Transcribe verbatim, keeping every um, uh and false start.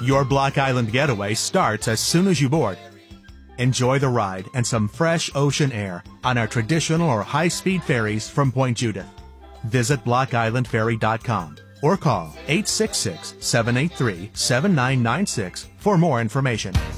Your Block Island getaway starts as soon as you board. Enjoy the ride and some fresh ocean air on our traditional or high-speed ferries from Point Judith. Visit block island ferry dot com or call eight six six, seven eight three, seven nine nine six for more information.